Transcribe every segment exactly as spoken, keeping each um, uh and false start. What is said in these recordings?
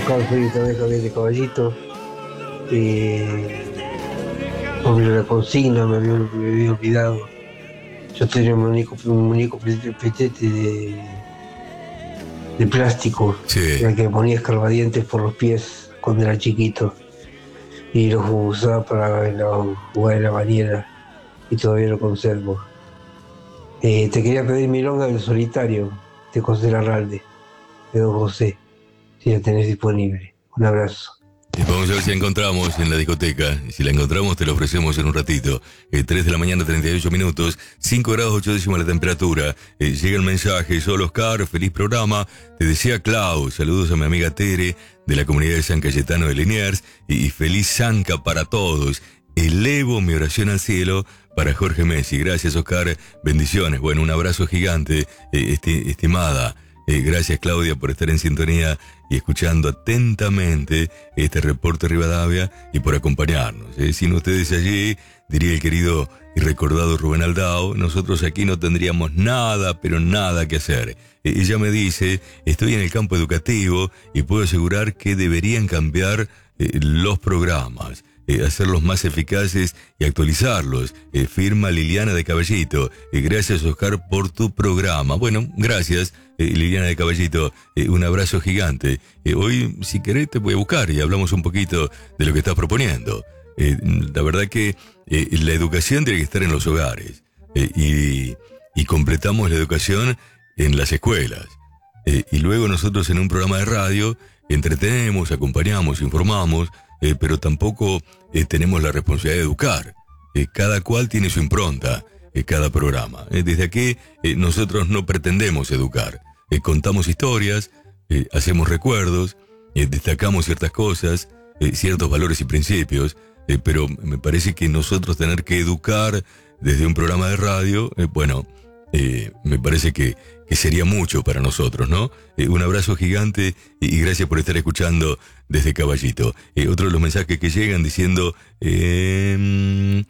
Oscar, soy también Javier de Caballito. Eh, Olvidé la consigna, me había, me había olvidado. Yo tenía un muñeco, un muñeco petete de, de plástico, Sí. en el que ponía escarbadientes por los pies cuando era chiquito. Y lo usaba para la, jugar en la bañera. Y todavía lo conservo. Eh, te quería pedir Milonga del Solitario, de José Larralde, de Don José, si la tenés disponible. Un abrazo. Y vamos a ver si la encontramos en la discoteca. Y si la encontramos, te la ofrecemos en un ratito. Eh, tres de la mañana, treinta y ocho minutos. cinco grados ocho décimas la temperatura. Eh, llega el mensaje. Soy Oscar, feliz programa. Te decía Clau. Saludos a mi amiga Tere, de la comunidad de San Cayetano de Liniers. Y, y feliz Zanca para todos. Elevo mi oración al cielo para Jorge Messi. Gracias, Oscar. Bendiciones. Bueno, un abrazo gigante, eh, esti- estimada. Eh, gracias, Claudia, por estar en sintonía y escuchando atentamente este reporte Rivadavia y por acompañarnos. Eh. Sin ustedes allí, diría el querido y recordado Rubén Aldao, nosotros aquí no tendríamos nada, pero nada que hacer. Eh, ella me dice, estoy en el campo educativo y puedo asegurar que deberían cambiar eh, los programas. Eh, hacerlos más eficaces y actualizarlos. Eh, firma Liliana de Caballito. Eh, gracias, Oscar, por tu programa. Bueno, gracias, eh, Liliana de Caballito. Eh, un abrazo gigante. Eh, hoy, si querés, te voy a buscar y hablamos un poquito de lo que estás proponiendo. Eh, la verdad que eh, la educación tiene que estar en los hogares. Eh, y, y completamos la educación en las escuelas. Eh, y luego nosotros en un programa de radio entretenemos, acompañamos, informamos, Eh, pero tampoco eh, tenemos la responsabilidad de educar. Eh, cada cual tiene su impronta, eh, cada programa. Eh, desde aquí eh, nosotros no pretendemos educar. Eh, contamos historias, eh, hacemos recuerdos, eh, destacamos ciertas cosas, eh, ciertos valores y principios, eh, pero me parece que nosotros tener que educar desde un programa de radio, eh, bueno, eh, me parece que, que sería mucho para nosotros, ¿no? Eh, un abrazo gigante y, y gracias por estar escuchando desde Caballito. Eh, otro de los mensajes que llegan diciendo, eh,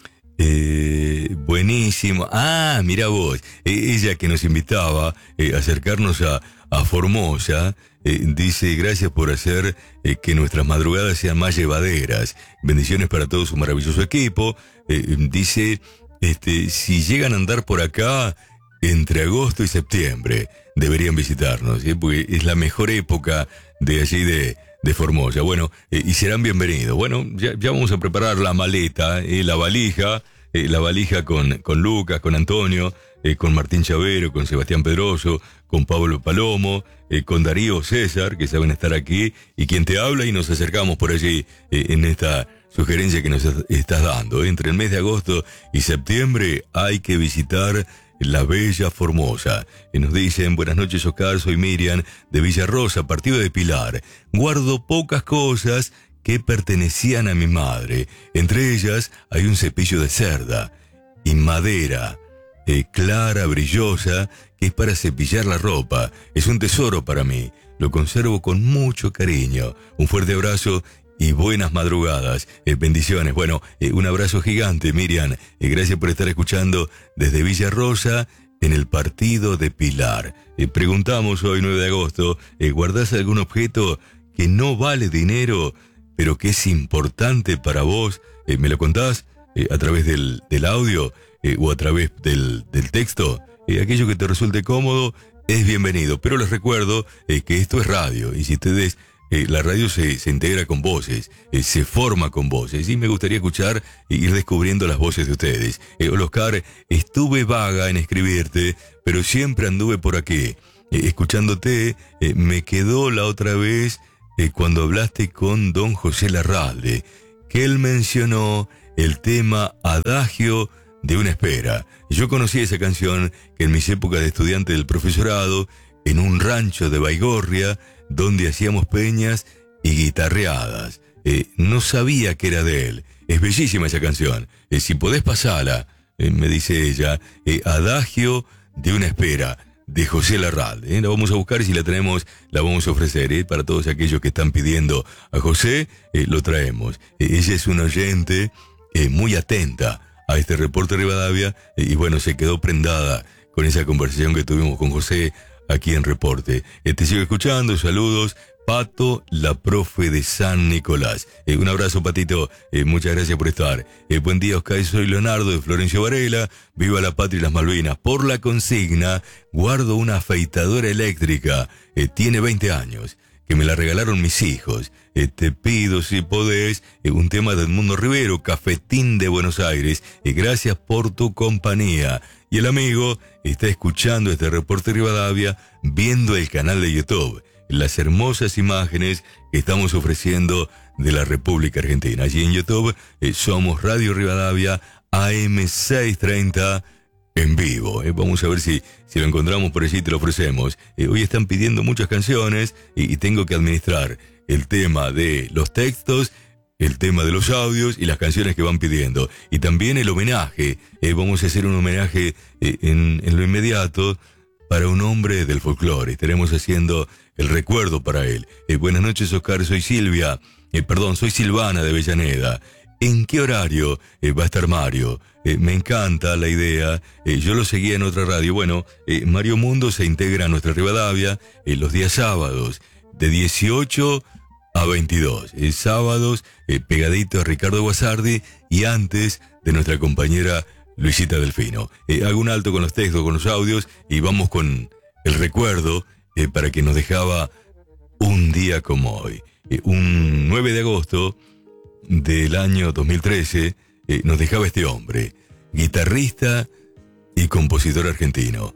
eh, buenísimo. Ah, mira vos, eh, ella que nos invitaba eh, a acercarnos a, a Formosa, eh, dice, gracias por hacer eh, que nuestras madrugadas sean más llevaderas. Bendiciones para todo su maravilloso equipo. Eh, dice, este, si llegan a andar por acá, entre agosto y septiembre deberían visitarnos, ¿sí? Porque es la mejor época de allí de, de Formosa. Bueno, eh, y serán bienvenidos. Bueno, ya, ya vamos a preparar la maleta, eh, la valija, eh, la valija con, con Lucas, con Antonio, eh, con Martín Chavero, con Sebastián Pedroso, con Pablo Palomo, eh, con Darío César, que saben estar aquí, y quien te habla, y nos acercamos por allí eh, en esta sugerencia que nos estás dando. Entre el mes de agosto y septiembre hay que visitar la bella Formosa. Y nos dicen, buenas noches, Oscar, soy Miriam de Villa Rosa, partido de Pilar. Guardo pocas cosas que pertenecían a mi madre. Entre ellas hay un cepillo de cerda y madera, eh, clara, brillosa, que es para cepillar la ropa. Es un tesoro para mí. Lo conservo con mucho cariño. Un fuerte abrazo y buenas madrugadas, eh, bendiciones. Bueno, eh, un abrazo gigante, Miriam. Eh, gracias por estar escuchando desde Villa Rosa, en el partido de Pilar. Eh, preguntamos hoy, nueve de agosto, eh, ¿guardás algún objeto que no vale dinero, pero que es importante para vos? Eh, ¿Me lo contás eh, a través del, del audio eh, o a través del, del texto? Eh, aquello que te resulte cómodo es bienvenido. Pero les recuerdo eh, que esto es radio, y si ustedes... Eh, la radio se, se integra con voces, eh, se forma con voces, y me gustaría escuchar e ir descubriendo las voces de ustedes. Eh, Oscar, estuve vaga en escribirte, pero siempre anduve por aquí. Eh, escuchándote, eh, me quedó la otra vez eh, cuando hablaste con don José Larralde, que él mencionó el tema Adagio de una espera. Yo conocí esa canción que en mis épocas de estudiante del profesorado, en un rancho de Baigorria, donde hacíamos peñas y guitarreadas. Eh, no sabía que era de él. Es bellísima esa canción. Eh, si podés pasarla, eh, me dice ella, eh, Adagio de una espera, de José Larralde. Eh, la vamos a buscar y si la tenemos, la vamos a ofrecer. Eh, para todos aquellos que están pidiendo a José, eh, lo traemos. Eh, ella es una oyente eh, muy atenta a este reporte de Rivadavia eh, y bueno, se quedó prendada con esa conversación que tuvimos con José aquí en Reporte. Eh, te sigo escuchando, saludos Pato, la profe de San Nicolás. Eh, un abrazo, Patito. Eh, muchas gracias por estar. Eh, buen día, Oscar. Soy Leonardo de Florencio Varela. Viva la patria y las Malvinas. Por la consigna, guardo una afeitadora eléctrica. Eh, tiene veinte años. Que me la regalaron mis hijos. Eh, te pido, si podés, eh, un tema de Edmundo Rivero, Cafetín de Buenos Aires. Eh, gracias por tu compañía. Y el amigo está escuchando este reporte de Rivadavia, viendo el canal de YouTube. Las hermosas imágenes que estamos ofreciendo de la República Argentina. Allí en YouTube eh, somos Radio Rivadavia A M seiscientos treinta en vivo. Eh. Vamos a ver si, si lo encontramos por allí y te lo ofrecemos. Eh, hoy están pidiendo muchas canciones y, y tengo que administrar el tema de los textos, el tema de los audios y las canciones que van pidiendo. Y también el homenaje. Eh, vamos a hacer un homenaje eh, en, en lo inmediato para un hombre del folclore. Estaremos haciendo el recuerdo para él. Eh, buenas noches, Oscar. Soy Silvia. Eh, perdón, soy Silvana de Avellaneda. ¿En qué horario eh, va a estar Mario? Eh, me encanta la idea. Eh, yo lo seguía en otra radio. Bueno, eh, Mario Mundo se integra a nuestra Rivadavia eh, los días sábados, de dieciocho a veintidós. Eh, sábados, eh, pegadito a Ricardo Guasardi y antes de nuestra compañera Luisita Delfino. Eh, hago un alto con los textos, con los audios y vamos con el recuerdo eh, para que nos dejaba un día como hoy. Eh, un nueve de agosto del año dos mil trece eh, nos dejaba este hombre, guitarrista y compositor argentino,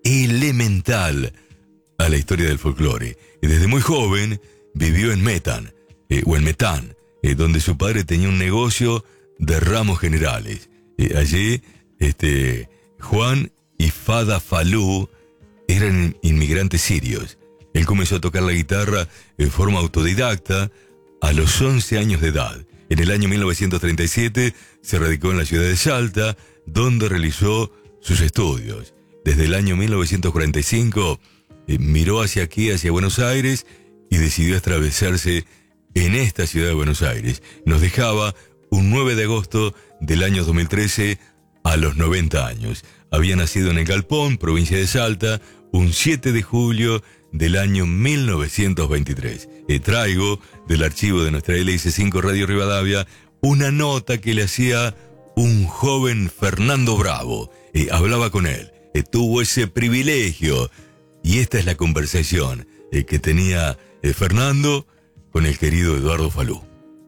elemental a la historia del folclore. Y desde muy joven vivió en Metan, eh, o en Metán, eh, donde su padre tenía un negocio de ramos generales. Eh, allí Este, Juan y Fada Falú eran inmigrantes sirios. Él comenzó a tocar la guitarra en forma autodidacta a los once años de edad. En el año mil novecientos treinta y siete se radicó en la ciudad de Salta, donde realizó sus estudios. Desde el año mil novecientos cuarenta y cinco eh, miró hacia aquí, hacia Buenos Aires, y decidió atravesarse en esta ciudad de Buenos Aires. Nos dejaba un nueve de agosto del año dos mil trece, a los noventa años. Había nacido en el Galpón, provincia de Salta, un siete de julio del año mil novecientos veintitrés. Eh, traigo del archivo de nuestra L S cinco Radio Rivadavia una nota que le hacía un joven Fernando Bravo. Eh, hablaba con él, eh, tuvo ese privilegio. Y esta es la conversación eh, que tenía eh, Fernando con el querido Eduardo Falú.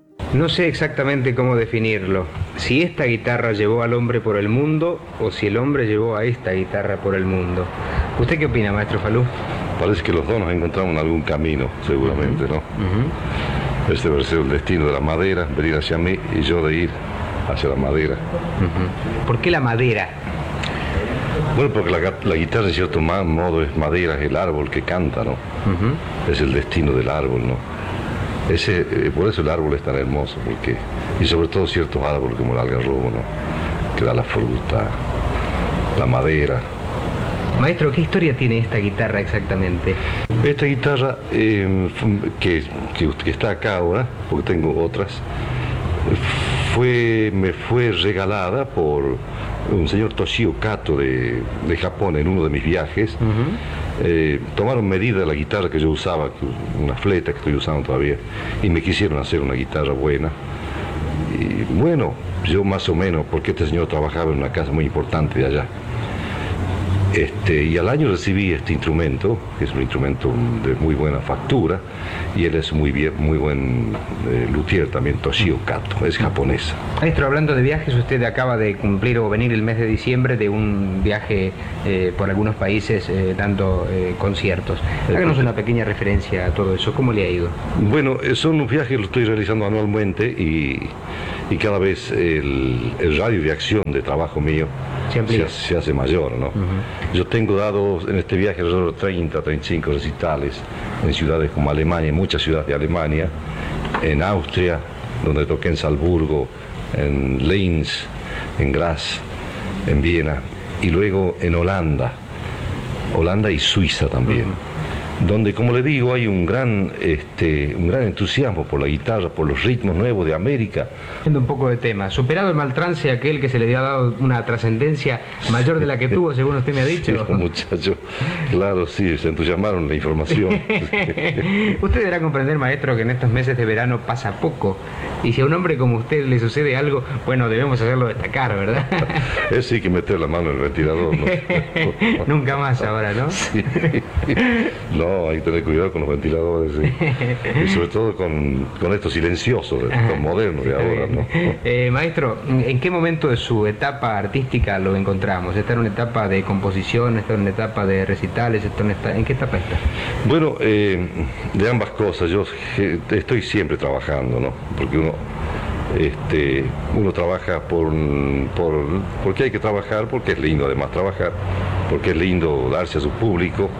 No sé exactamente cómo definirlo, si esta guitarra llevó al hombre por el mundo o si el hombre llevó a esta guitarra por el mundo. ¿Usted qué opina, maestro Falú? Parece que los dos nos encontramos en algún camino, seguramente, ¿no? Uh-huh. Este debe ser el destino de la madera, venir hacia mí y yo de ir hacia la madera. Uh-huh. ¿Por qué la madera? Bueno, porque la, la guitarra, en cierto modo, es madera, es el árbol que canta, ¿no? Uh-huh. Es el destino del árbol, ¿no? Ese, eh, por eso el árbol es tan hermoso, porque, y sobre todo ciertos árboles como el algarrobo, ¿no? Que da la fruta, la madera. Maestro, ¿qué historia tiene esta guitarra exactamente? Esta guitarra eh, que, que, que está acá ahora, porque tengo otras, fue, me fue regalada por un señor Toshio Kato de, de Japón en uno de mis viajes. Uh-huh. Eh, tomaron medida de la guitarra que yo usaba, una fleta que estoy usando todavía, y me quisieron hacer una guitarra buena. Y bueno, yo más o menos, porque este señor trabajaba en una casa muy importante de allá. Este, y al año recibí este instrumento, que es un instrumento de muy buena factura, y él es muy bien, muy buen eh, luthier también, Toshio Kato, es japonesa. Maestro, hablando de viajes, usted acaba de cumplir o venir el mes de diciembre de un viaje eh, por algunos países eh, dando eh, conciertos. Háganos una pequeña referencia a todo eso, ¿cómo le ha ido? Bueno, son un viaje que lo estoy realizando anualmente y, y cada vez el, el radio de acción de trabajo mío se, se, se hace mayor, ¿no? Uh-huh. Yo tengo dado en este viaje alrededor de treinta, treinta y cinco recitales en ciudades como Alemania, muchas ciudades de Alemania, en Austria, donde toqué en Salzburgo, en Linz, en Graz, en Viena, y luego en Holanda, Holanda y Suiza también. Uh-huh. Donde, como le digo, hay un gran, este, un gran entusiasmo por la guitarra, por los ritmos nuevos de América. Yendo un poco de tema, superado el mal trance aquel que se le había dado una trascendencia mayor de la que tuvo, según usted me ha dicho. Sí, muchacho, Claro, sí, se entusiasmaron la información. Usted deberá comprender, maestro, que en estos meses de verano pasa poco. Y si a un hombre como usted le sucede algo, bueno, debemos hacerlo destacar, ¿verdad? Es sí que meter la mano en el ventilador, ¿no? Nunca más ahora, ¿no? Sí. No, hay que tener cuidado con los ventiladores, sí. Y sobre todo con, con estos silenciosos, los modernos de ahora, ¿no? Eh, maestro, ¿en qué momento de su etapa artística lo encontramos? ¿Está en una etapa de composición? ¿Está en una etapa de recitales? ¿Está en, esta, ¿en qué etapa está? Bueno, eh, de ambas cosas. Yo estoy siempre trabajando, ¿no? Porque uno, este, uno trabaja por, por, porque hay que trabajar, porque es lindo además trabajar, porque es lindo darse a su público.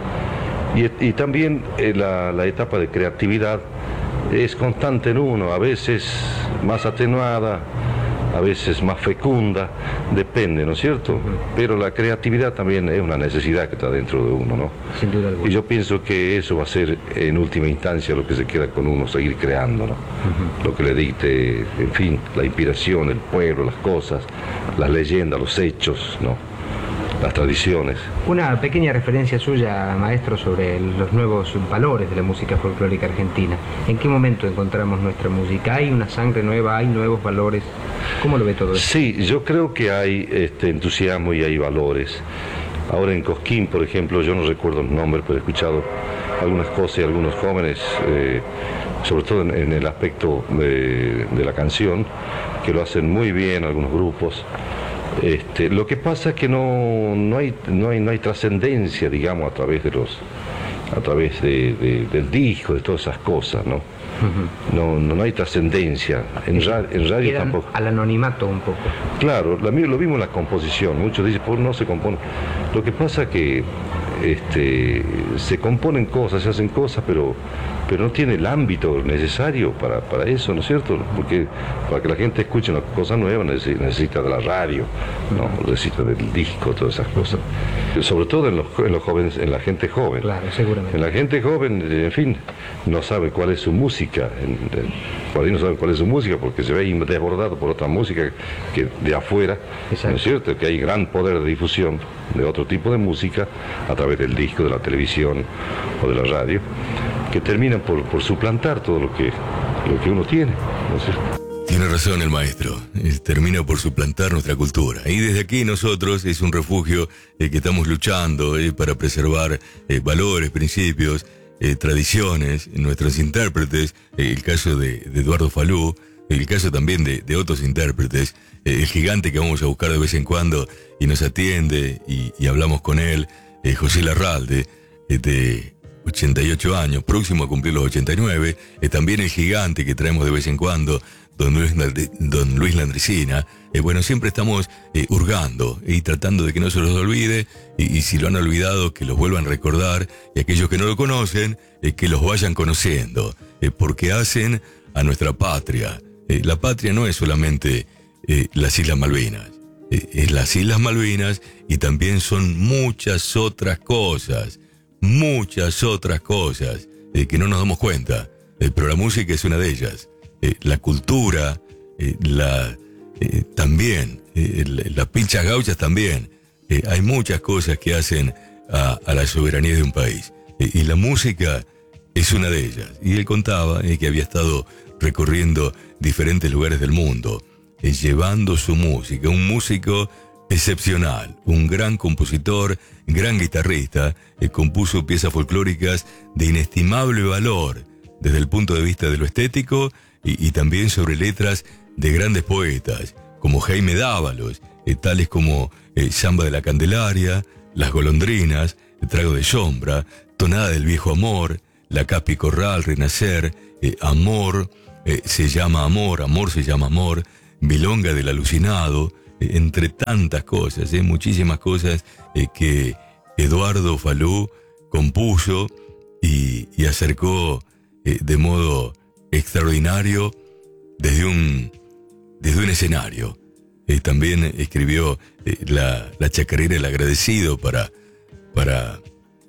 Y, y también eh, la, la etapa de creatividad es constante en uno, a veces más atenuada, a veces más fecunda, depende, ¿no es cierto? Pero la creatividad también es una necesidad que está dentro de uno, ¿no? Sin duda alguna. Y yo pienso que eso va a ser en última instancia lo que se queda con uno, seguir creando, ¿no? Uh-huh. Lo que le dicte, en fin, la inspiración, el pueblo, las cosas, las leyendas, los hechos, ¿no? Las tradiciones. Una pequeña referencia suya, maestro, sobre los nuevos valores de la música folclórica argentina. ¿En qué momento encontramos nuestra música? ¿Hay una sangre nueva? ¿Hay nuevos valores? ¿Cómo lo ve todo esto? Sí, yo creo que hay este entusiasmo y hay valores. Ahora en Cosquín, por ejemplo, yo no recuerdo el nombre, pero he escuchado algunas cosas y algunos jóvenes, eh, sobre todo en, en el aspecto de, de la canción, que lo hacen muy bien, algunos grupos. Este, lo que pasa es que no, no hay, no hay, no hay trascendencia, digamos, a través de los, a través de, de, del disco, de todas esas cosas, ¿no? Uh-huh. No, no, no hay trascendencia. En, ra, en radio Quedan tampoco. Al anonimato un poco. Claro, lo mismo en la composición. Muchos dicen, pues no se compone. Lo que pasa es que este, se componen cosas, se hacen cosas, pero, pero no tiene el ámbito necesario para, para eso, ¿no es cierto? Porque para que la gente escuche una cosa nueva necesita, necesita de la radio, ¿no? Necesita del disco, todas esas cosas. Sobre todo en los, en los jóvenes, en la gente joven. Claro, seguramente. En la gente joven, en fin, no sabe cuál es su música. En, en, por ahí no sabe cuál es su música porque se ve desbordado por otra música que de afuera. Exacto. ¿No es cierto? Que hay gran poder de difusión de otro tipo de música a través del disco, de la televisión o de la radio, que terminan por, por suplantar todo lo que, lo que uno tiene, ¿no es cierto? Tiene razón el maestro, eh, termina por suplantar nuestra cultura. Y desde aquí nosotros es un refugio eh, que estamos luchando eh, para preservar eh, valores, principios, eh, tradiciones, nuestros intérpretes, eh, el caso de, de Eduardo Falú, el caso también de, de otros intérpretes, eh, el gigante que vamos a buscar de vez en cuando y nos atiende y, y hablamos con él, eh, José Larralde, eh, de ochenta y ocho años, próximo a cumplir los ochenta y nueve, eh, también el gigante que traemos de vez en cuando, Don Luis, Don Luis Landricina. Eh, bueno, siempre estamos eh, hurgando y tratando de que no se los olvide, y, y si lo han olvidado, que los vuelvan a recordar, y aquellos que no lo conocen, eh, que los vayan conociendo, eh, porque hacen a nuestra patria. Eh, la patria no es solamente eh, las Islas Malvinas, eh, es las Islas Malvinas y también son muchas otras cosas, muchas otras cosas eh, que no nos damos cuenta, eh, pero la música es una de ellas. Eh, la cultura, eh, la, eh, también, eh, las pilchas gauchas también. Eh, hay muchas cosas que hacen a, a la soberanía de un país. Eh, y la música es una de ellas. Y él contaba eh, que había estado recorriendo diferentes lugares del mundo, eh, llevando su música. Un músico excepcional, un gran compositor, gran guitarrista, eh, compuso piezas folclóricas de inestimable valor desde el punto de vista de lo estético, Y, y también sobre letras de grandes poetas, como Jaime Dávalos, eh, tales como eh, Samba de la Candelaria, Las Golondrinas, El Trago de Sombra, Tonada del Viejo Amor, La Capi Corral, Renacer, eh, Amor, eh, se llama Amor, Amor se llama Amor, Milonga del Alucinado, eh, entre tantas cosas, eh, muchísimas cosas eh, que Eduardo Falú compuso y, y acercó eh, de modo extraordinario desde un desde un escenario. Eh, también escribió eh, la, la chacarera El Agradecido para para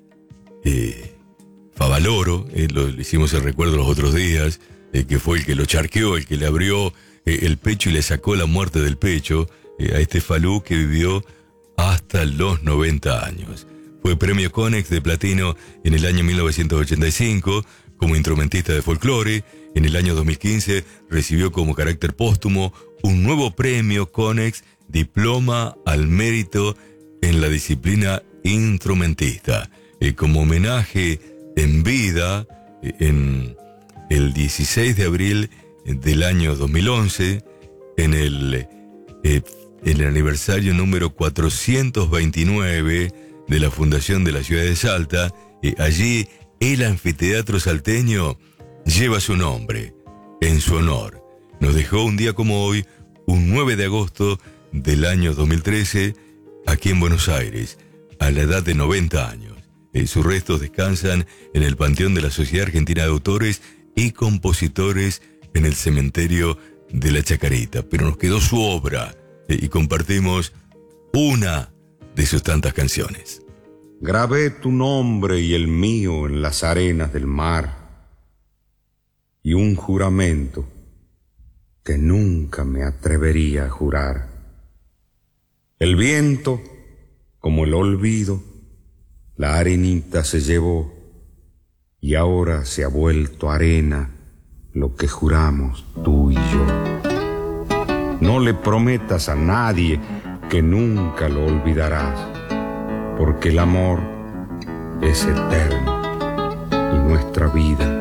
eh, Favaloro, eh, lo, le hicimos el recuerdo los otros días, eh, que fue el que lo charqueó, el que le abrió eh, el pecho y le sacó la muerte del pecho eh, a este Falú, que vivió hasta los noventa años. Fue premio Konex de platino en el año mil novecientos ochenta y cinco como instrumentista de folclore. En el año dos mil quince recibió como carácter póstumo un nuevo premio Konex, Diploma al Mérito en la disciplina instrumentista. Eh, como homenaje en vida, eh, en el dieciséis de abril del año dos mil once, en el, eh, en el aniversario número cuatrocientos veintinueve de la fundación de la ciudad de Salta, eh, allí el anfiteatro salteño lleva su nombre, en su honor. Nos dejó un día como hoy, un nueve de agosto del año dos mil trece, aquí en Buenos Aires, a la edad de noventa años. Eh, sus restos descansan en el Panteón de la Sociedad Argentina de Autores y Compositores en el cementerio de la Chacarita. Pero nos quedó su obra eh, y compartimos una de sus tantas canciones. Grabé tu nombre y el mío en las arenas del mar, y un juramento que nunca me atrevería a jurar. El viento, como el olvido, la arenita se llevó, y ahora se ha vuelto arena lo que juramos tú y yo. No le prometas a nadie que nunca lo olvidarás, porque el amor es eterno y nuestra vida